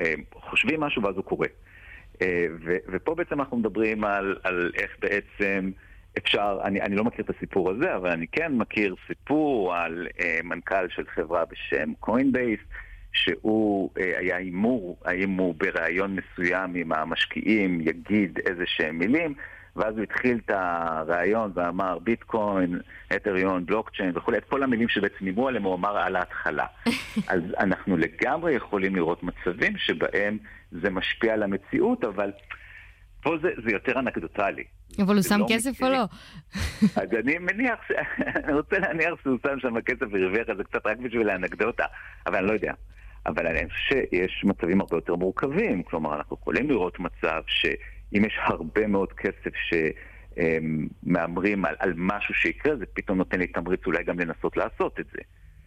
חושבים משהו ואז הוא קורה. ופה בעצם אנחנו מדברים על איך בעצם אפשר, אני לא מכיר את הסיפור הזה, אבל אני כן מכיר סיפור על מנכ"ל של חברה בשם קוינבייס, שהוא היה אימור ברעיון מסוים עם המשקיעים, יגיד איזה שהם מילים, ואז הוא התחיל את הרעיון ואמר ביטקוין, אתריון, בלוקצ'יין וכו', את כל המילים שבעצם נימו עליהם הוא אמר על ההתחלה. אז אנחנו לגמרי יכולים לראות מצבים שבהם זה משפיע על המציאות, אבל פה זה יותר אנקדוטלי. אבל הוא שם כסף או לא? אז אני מניח, אני רוצה להניח שהוא שם שם כסף והרוויח את זה קצת רק בשביל האנקדוטה, אבל אני לא יודע. אבל אני חושב שיש מצבים הרבה יותר מורכבים, כלומר אנחנו יכולים לראות מצב שאם יש הרבה מאוד כסף שמאמרים על משהו שיקרה, זה פתאום נותן לי תמריץ אולי גם לנסות לעשות את זה.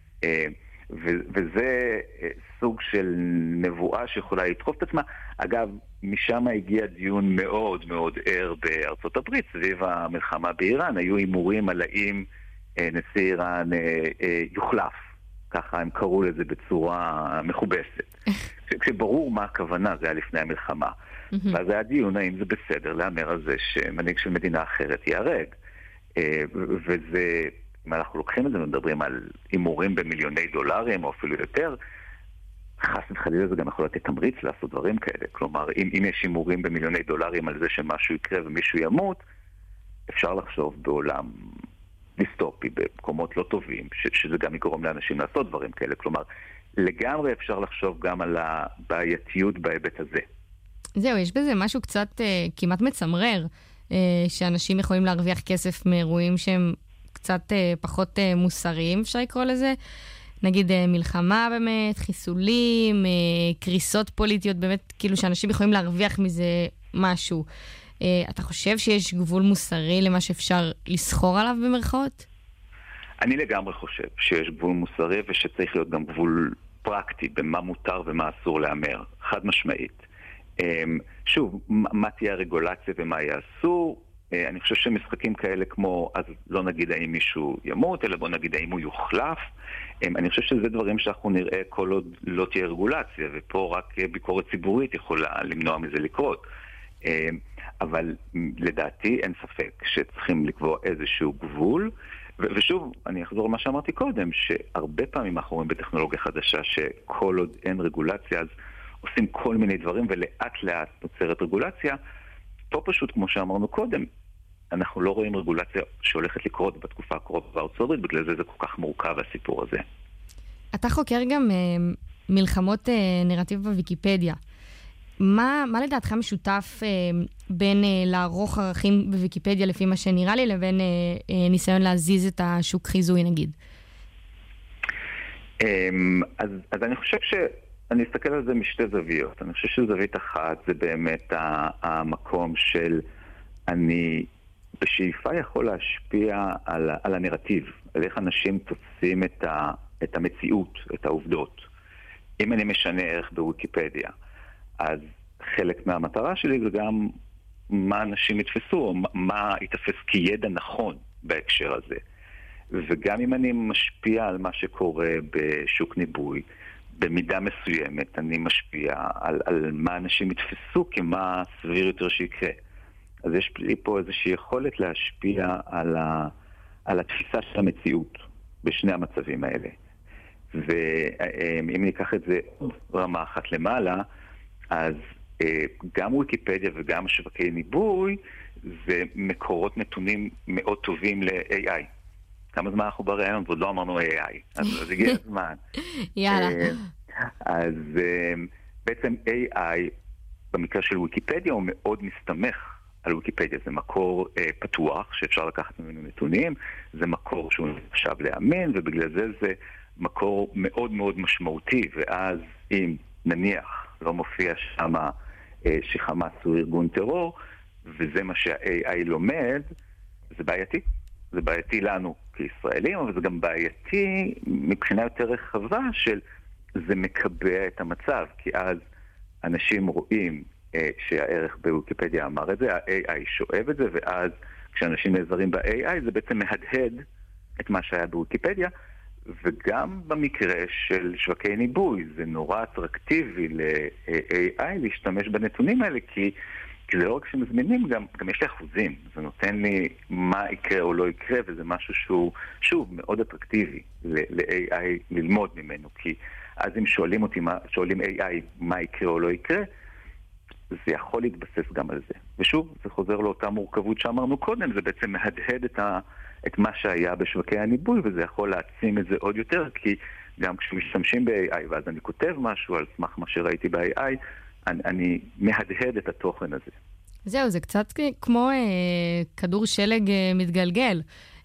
וזה סוג של נבואה שיכולה לדחוף את עצמה. אגב, משם הגיע דיון מאוד מאוד ער בארצות הברית סביב המלחמה באיראן. היו אימורים על האם נשיא איראן יוחלף. ככה הם קראו לזה בצורה מכובסת. כשברור מה הכוונה, זה היה לפני המלחמה. ואז היה דיון האם זה בסדר לאמר על זה שמנהיג של מדינה אחרת ייהרג. וזה, אם אנחנו לוקחים את זה ומדברים על אימורים במיליוני דולרים או אפילו יותר, חס וחלילה זה גם יכול לתת תמריץ לעשות דברים כאלה. כלומר, אם יש אימורים במיליוני דולרים על זה שמשהו יקרה ומישהו ימות, אפשר לחשוב בעולם דיסטופי, במקומות לא טובים, שזה גם יגרום לאנשים לעשות דברים כאלה. כלומר, לגמרי אפשר לחשוב גם על הבעייתיות בהיבט הזה. זהו, יש בזה משהו קצת כמעט מצמרר, שאנשים יכולים להרוויח כסף מאירועים שהם קצת פחות מוסריים, אפשר לקרוא לזה. נגיד מלחמה באמת, חיסולים, קריסות פוליטיות, באמת כאילו שאנשים יכולים להרוויח מזה משהו. אתה חושב שיש גבול מוסרי למה שאפשר לסחור עליו במרכאות? אני לגמרי חושב שיש גבול מוסרי ושצריך להיות גם גבול פרקטי במה מותר ומה אסור לאמר. חד משמעית. שוב, מה תהיה הרגולציה ומה יעשו? אני חושב שמשחקים כאלה כמו, אז לא נגיד האם מישהו ימות, אלא בוא נגיד האם הוא יוחלף. אני חושב שזה דברים שאנחנו נראה כל עוד לא תהיה רגולציה, ופה רק ביקורת ציבורית יכולה למנוע מזה לקרות. אבל לדעתי אין ספק שצריכים לקבוע איזשהו גבול, ושוב, אני אחזור למה שאמרתי קודם, שהרבה פעמים אנחנו רואים בטכנולוגיה חדשה שכל עוד אין רגולציה, אז עושים כל מיני דברים ולאט לאט נוצרת רגולציה. פה פשוט, כמו שאמרנו קודם, אנחנו לא רואים רגולציה שהולכת לקרות בתקופה הקרובה בארצות הברית, בגלל זה כל כך מורכב הסיפור הזה. אתה חוקר גם מלחמות נרטיב בוויקיפדיה. מה לדעתך משותף בין לערוך ערכים בוויקיפדיה לפי מה שנראה לי, לבין ניסיון להזיז את השוק חיזוי נגיד? אז אני חושב אני אסתכל על זה משתי זוויות. אני חושב שזווית אחת זה באמת המקום של אני בשאיפה יכול להשפיע על הנרטיב, על איך אנשים תופסים את המציאות, את העובדות. אם אני משנה ערך בוויקיפדיה, אז חלק מהמטרה שלי זה גם מה אנשים יתפסו, או מה יתפס כידע נכון בהקשר הזה. וגם אם אני משפיע על מה שקורה בשוק ניבוי, במידה מסוימת אני משפיע על מה אנשים יתפסו כמה סביר יותר שיקרה. אז יש לי פה איזושהי יכולת להשפיע על התפיסה של המציאות בשני המצבים האלה. ואם ניקח את זה רמה אחת למעלה, אז גם ויקיפדיה וגם שווקי ניבוי זה מקורות נתונים מאוד טובים ל-AI. כמה זמן אנחנו ברעיון, ועוד לא אמרנו AI, אז הגיע הזמן. יאללה. אז בעצם AI, במקרה של ויקיפדיה, הוא מאוד מסתמך על ויקיפדיה. זה מקור פתוח, שאפשר לקחת ממנו נתונים, זה מקור שהוא נחשב לאמן, ובגלל זה מקור מאוד מאוד משמעותי, ואז אם נניח לא מופיע שם שחמאס הוא ארגון טרור, וזה מה שה-AI לומד, זה בעייתי. זה בעייתי לנו כישראלים, אבל זה גם בעייתי מבחינה יותר רחבה של זה מקבע את המצב, כי אז אנשים רואים שהערך בוויקיפדיה אמר את זה, ה-AI שואב את זה, ואז כשאנשים נעזרים ב-AI זה בעצם מהדהד את מה שהיה בוויקיפדיה, וגם במקרה של שווקי ניבוי, זה נורא אטרקטיבי ל-AI להשתמש בנתונים האלה, כי זה לא רק שמזמינים, גם יש לי אחוזים. זה נותן לי מה יקרה או לא יקרה, וזה משהו שהוא, שוב, מאוד אטרקטיבי ל-AI ללמוד ממנו, כי אז אם שואלים AI מה יקרה או לא יקרה, זה יכול להתבסס גם על זה. ושוב, זה חוזר לאותה מורכבות שאמרנו קודם, זה בעצם מהדהד את מה שהיה בשווקי הניבוי, וזה יכול להעצים את זה עוד יותר, כי גם כשמשתמשים ב-AI, ואז אני כותב משהו על סמך מה שראיתי ב-AI, אני מהדהד את התוכן הזה. זהו, זה קצת כמו כדור שלג מתגלגל,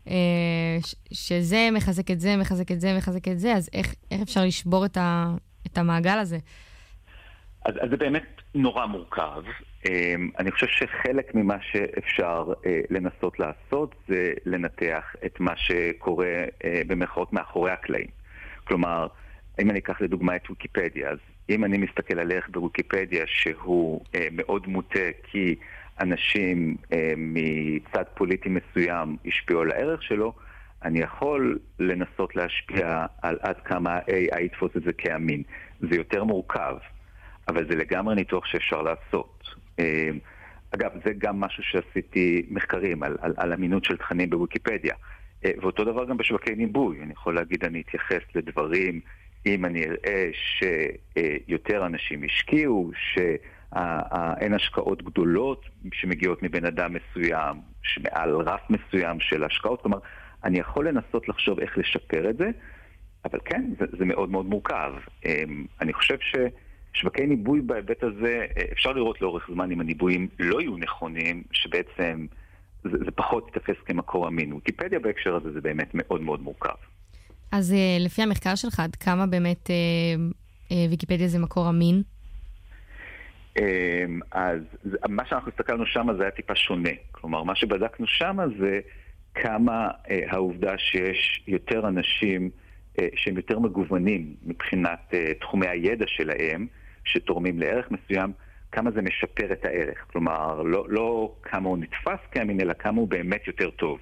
שזה מחזק את זה, מחזק את זה, מחזק את זה, אז איך אפשר לשבור את המעגל הזה? אז זה באמת נורא מורכב. אני חושב שחלק ממה שאפשר לנסות לעשות זה לנתח את מה שקורה במחאות מאחורי הקלעים. כלומר, אם אני אקח לדוגמה את ויקיפדיה, אז אם אני מסתכל על ערך בוויקיפדיה שהוא מאוד מוטה כי אנשים מצד פוליטי מסוים השפיעו על הערך שלו, אני יכול לנסות להשפיע על עד כמה AI יתפוס את זה כאמין. זה יותר מורכב, אבל זה לגמרי ניתוח שאפשר לעשות. אגב, זה גם משהו שעשיתי מחקרים על אמינות של תכנים בוויקיפדיה. ואותו דבר גם בשווקי ניבוי. אני יכול להגיד, אני אתייחס לדברים, אם אני אראה שיותר אנשים השקיעו, שאין השקעות גדולות שמגיעות מבן אדם מסוים, שמעל רף מסוים של השקעות. כלומר, אני יכול לנסות לחשוב איך לשפר את זה, אבל כן, זה מאוד מאוד מורכב. אני חושב שווקי ניבוי בהיבט הזה, אפשר לראות לאורך זמן אם הניבויים לא יהיו נכונים, שבעצם זה פחות יתפס כמקור אמין. ויקיפדיה בהקשר הזה זה באמת מאוד מאוד מורכב. אז לפי המחקר שלך, עד כמה באמת ויקיפדיה זה מקור אמין? אז מה שאנחנו הסתכלנו שם זה היה טיפה שונה. כלומר, מה שבדקנו שם זה כמה העובדה שיש יותר אנשים שהם יותר מגוונים מבחינת תחומי הידע שלהם, שתורמים לערך מסוים, כמה זה משפר את הערך. כלומר, לא כמה הוא נתפס כאמין, אלא כמה הוא באמת יותר טוב.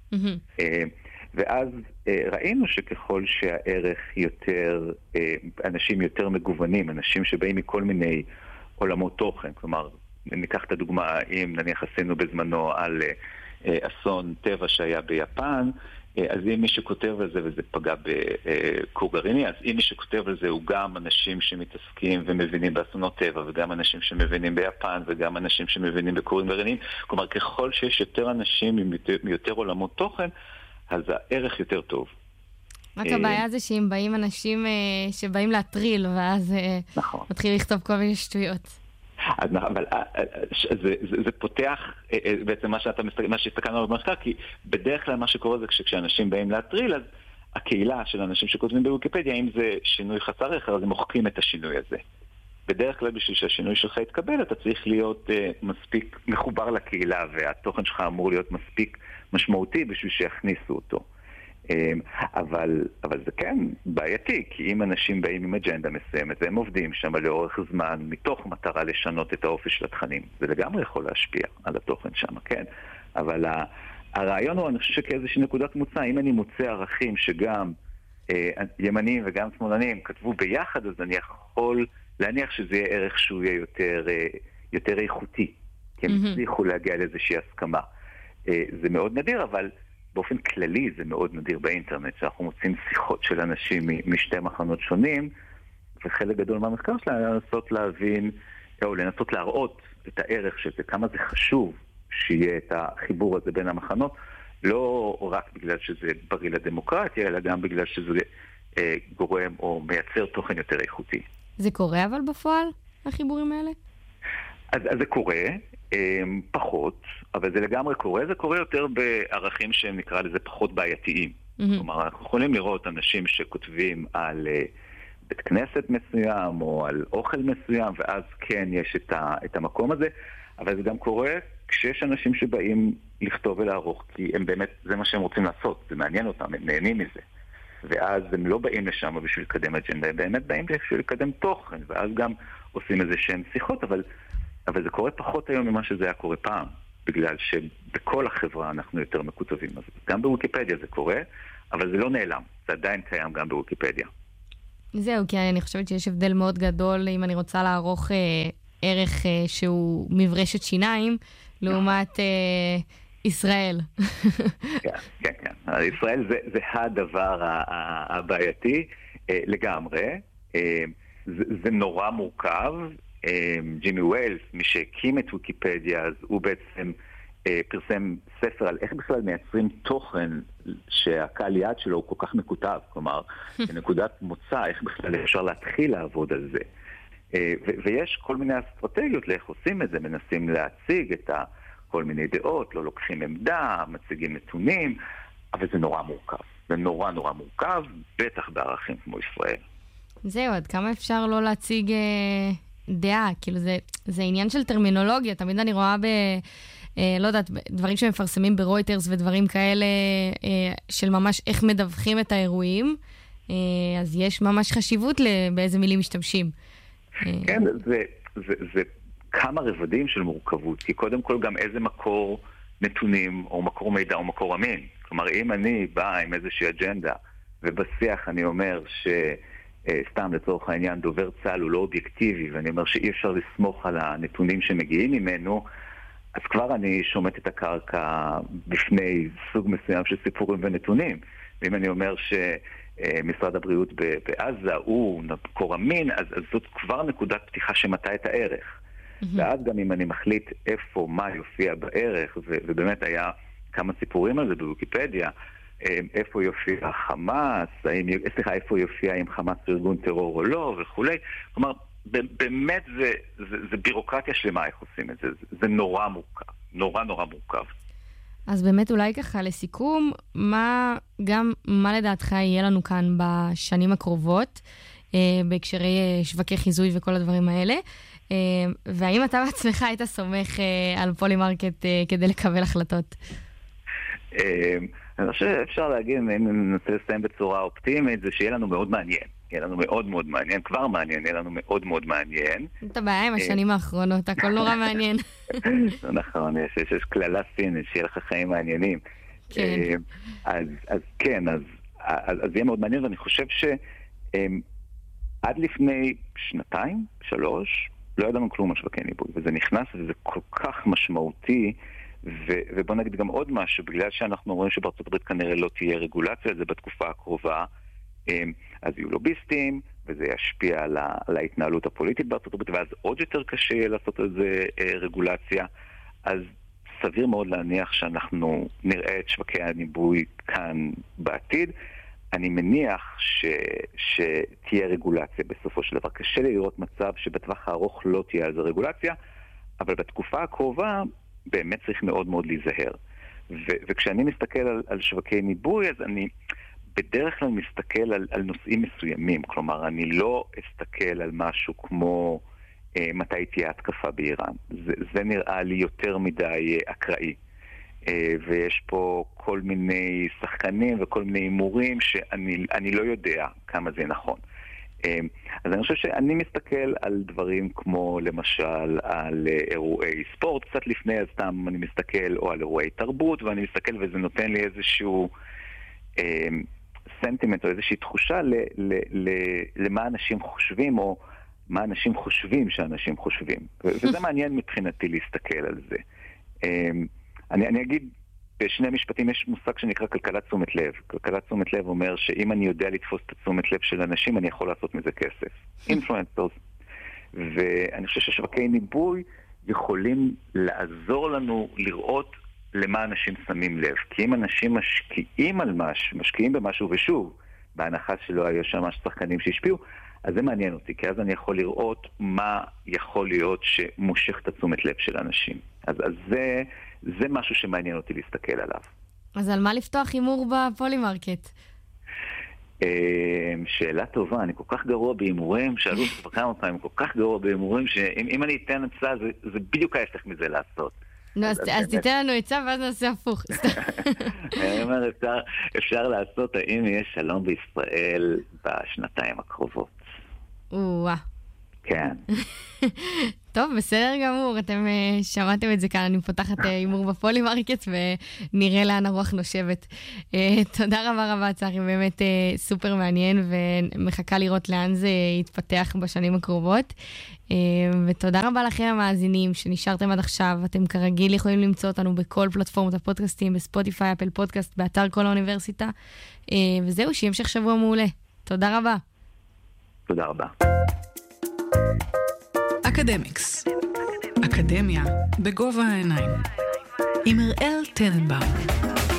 ואז ראינו שככל שהערך יותר, אנשים יותר מגוונים, אנשים שבאים מכל מיני עולמות תוכן, כלומר, ניקח את הדוגמה, אם נניח עשינו בזמנו על אסון טבע שהיה ביפן, אז אם מי שכותב על זה, וזה פגע בכור גרעיני, אז אם מי שכותב על זה הוא גם אנשים שמתעסקים ומבינים באסונות טבע, וגם אנשים שמבינים ביפן, וגם אנשים שמבינים בכורים גרעיניים. כלומר, ככל שיש יותר אנשים מיותר עולמות תוכן, אז הערך יותר טוב. רק הבעיה זה שאם באים אנשים שבאים להטריל, ואז מתחיל לכתוב כל מיני שטויות. אבל זה פותח בעצם מה שהסתכלנו במחקר, כי בדרך כלל מה שקורה זה כשאנשים באים להטריל, אז הקהילה של אנשים שכותבים בוויקיפדיה, אם זה שינוי חסר ערך, אז הם מוחקים את השינוי הזה. בדרך כלל בשביל שהשינוי שלך יתקבל, אתה צריך להיות מספיק מחובר לקהילה, והתוכן שלך אמור להיות מספיק משמעותי בשביל שיכניסו אותו. אבל זה כן בעייתי, כי אם אנשים באים עם אג'נדה מסוימת והם עובדים שם לאורך זמן מתוך מטרה לשנות את האופי של התכנים, זה לגמרי יכול להשפיע על התוכן שם, כן? אבל הרעיון הוא, אני חושב שכאיזושהי נקודת מוצא, אם אני מוצא ערכים שגם ימנים וגם שמאלנים כתבו ביחד, אז אני יכול להניח שזה יהיה ערך שהוא יהיה יותר איכותי, כי הם הצליחו להגיע לאיזושהי הסכמה. זה מאוד נדיר, אבל באופן כללי זה מאוד נדיר באינטרנט, שאנחנו מוצאים שיחות של אנשים משתי מחנות שונים, וחלק גדול מהמחקר שלהם היה לנסות להבין, או לנסות להראות את הערך של זה, כמה זה חשוב שיהיה את החיבור הזה בין המחנות, לא רק בגלל שזה בריא לדמוקרטיה, אלא גם בגלל שזה גורם או מייצר תוכן יותר איכותי. זה קורה אבל בפועל, החיבורים האלה? אז זה קורה, פחות, אבל זה לגמרי קורה. זה קורה יותר בערכים שהם נקרא לזה פחות בעייתיים. כלומר, אנחנו יכולים לראות אנשים שכותבים על בית כנסת מסוים או על אוכל מסוים, ואז כן יש את המקום הזה, אבל זה גם קורה כשיש אנשים שבאים לכתוב ולערוך, כי הם באמת, זה מה שהם רוצים לעשות, זה מעניין אותם, הם נהנים מזה. ואז הם לא באים לשם בשביל לקדם אג'נדה, הם באמת באים בשביל לקדם תוכן, ואז גם עושים איזה שהם שיחות, אבל זה קורה פחות היום ממה שזה היה קורה פעם, בגלל שבכל החברה אנחנו יותר מקוטבים. אז גם בוויקיפדיה זה קורה, אבל זה לא נעלם. זה עדיין קיים גם בוויקיפדיה. זהו, כי אני חושבת שיש הבדל מאוד גדול אם אני רוצה לערוך ערך שהוא מברשת שיניים, לעומת ישראל. כן. ישראל זה הדבר הבעייתי לגמרי. זה נורא מורכב. ג'ימי ווילס, מי שהקים את ויקיפדיה, אז הוא בעצם פרסם ספר על איך בכלל מייצרים תוכן שהקהל יעד שלו הוא כל כך מקוטב, כלומר, בנקודת מוצא, איך בכלל אפשר להתחיל לעבוד על זה. ויש כל מיני אסטרטגיות לאיך עושים את זה, מנסים להציג את כל מיני דעות, לא לוקחים עמדה, מציגים נתונים, אבל זה נורא מורכב. זה נורא מורכב, בטח בערכים כמו ישראל. זהו, עד כמה אפשר לא להציג דעה, כאילו זה עניין של טרמינולוגיה, תמיד אני רואה לא יודעת, דברים שמפרסמים ברויטרס ודברים כאלה של ממש איך מדווחים את האירועים, אז יש ממש חשיבות באיזה מילים משתמשים. כן, זה כמה רבדים של מורכבות, כי קודם כל גם איזה מקור נתונים או מקור מידע או מקור אמין. כלומר, אם אני בא עם איזושהי אג'נדה ובשיח אני אומר סתם לצורך העניין דובר צה"ל הוא לא אובייקטיבי, ואני אומר שאי אפשר לסמוך על הנתונים שמגיעים ממנו, אז כבר אני שומט את הקרקע בפני סוג מסוים של סיפורים ונתונים. ואם אני אומר שמשרד הבריאות בעזה הוא מקור אמין, אז זאת כבר נקודת פתיחה שמטה את הערך. ואז גם אם אני מחליט איפה, מה יופיע בערך, ובאמת היה כמה סיפורים על זה בוויקיפדיה, איפה יופיע חמאס, איפה יופיע עם חמאס ארגון טרור או לא, וכולי. כלומר, באמת זה בירוקרטיה שלמה איך עושים את זה. זה נורא מורכב. נורא מורכב. אז באמת אולי ככה לסיכום, מה לדעתך יהיה לנו כאן בשנים הקרובות, בהקשרי שווקי חיזוי וכל הדברים האלה, והאם אתה בעצמך היית סומך על פולימרקט כדי לקבל החלטות? אני חושב שאפשר להגיד, אם ננסה לסיים בצורה אופטימית, זה שיהיה לנו מאוד מעניין. יהיה לנו מאוד מעניין, כבר מעניין, יהיה לנו מאוד מעניין. את הבעיה עם השנים האחרונות, הכל נורא מעניין. נכון, יש כללה סינית, שיהיה לך חיים מעניינים. כן. אז כן, אז יהיה מאוד מעניין, ואני חושב שעד לפני 2, 3, לא ידענו כלום על שווקי ניבוי, וזה נכנס וזה כל כך משמעותי, ובוא נגיד גם עוד משהו, בגלל שאנחנו רואים שבארצות הברית כנראה לא תהיה רגולציה על זה בתקופה הקרובה, אז יהיו לוביסטים, וזה ישפיע על ההתנהלות הפוליטית בארצות הברית, ואז עוד יותר קשה לעשות על זה רגולציה, אז סביר מאוד להניח שאנחנו נראה את שווקי הניבוי כאן בעתיד. אני מניח שתהיה רגולציה בסופו של דבר. קשה לי לראות מצב שבטווח הארוך לא תהיה על זה רגולציה, אבל בתקופה הקרובה באמת צריך מאוד להיזהר. וכשאני מסתכל על שווקי ניבוי, אז אני בדרך כלל מסתכל על נושאים מסוימים. כלומר, אני לא אסתכל על משהו כמו מתי תהיה התקפה באיראן. זה נראה לי יותר מדי אקראי. ויש פה כל מיני שחקנים וכל מיני הימורים שאני לא יודע כמה זה נכון. אז אני חושב שאני מסתכל על דברים כמו למשל על אירועי ספורט, קצת לפני אז סתם אני מסתכל או על אירועי תרבות, ואני מסתכל וזה נותן לי איזשהו סנטימנט או איזושהי תחושה למה אנשים חושבים או מה אנשים חושבים שאנשים חושבים. וזה מעניין מבחינתי להסתכל על זה. אני אגיד, בשני משפטים יש מושג שנקרא כלכלת תשומת לב. כלכלת תשומת לב אומר שאם אני יודע לתפוס את תשומת לב של אנשים, אני יכול לעשות מזה כסף. אינפלואנסרס. ואני חושב ששווקי ניבוי יכולים לעזור לנו לראות למה אנשים שמים לב. כי אם אנשים משקיעים במשהו, ושוב, בהנחה שלא היו שם שחקנים שהשפיעו, אז זה מעניין אותי, כי אז אני יכול לראות מה יכול להיות שמושך את התשומת לב של אנשים. אז זה משהו שמעניין אותי להסתכל עליו. אז על מה לפתוח הימור בפולימרקט? שאלה טובה, אני כל כך גרוע בהימורים, שאלו כבר כמה פעמים, כל כך גרוע בהימורים, שאם אני אתן הצעה, זה בדיוק ההפך מזה לעשות. נו, אז תיתן לנו עצה ואז נעשה הפוך. אני אומר, אפשר לעשות, האם יש שלום בישראל בשנתיים הקרובות. וואה. כן. טוב, בסדר גמור, אתם שמעתם את זה כאן, אני פותחת הימור בפולי מרקט ונראה לאן הרוח נושבת. תודה רבה רבה, צחי, באמת סופר מעניין ומחכה לראות לאן זה יתפתח בשנים הקרובות. ותודה רבה לכם המאזינים שנשארתם עד עכשיו. אתם כרגיל יכולים למצוא אותנו בכל פלטפורמות הפודקאסטים, בספוטיפיי, אפל פודקאסט, באתר כל האוניברסיטה. וזהו, שימשך שבוע מעולה. תודה רבה. תודה רבה. אקדמיקס. אקדמיה בגובה העיניים. עם אראל טננבאום.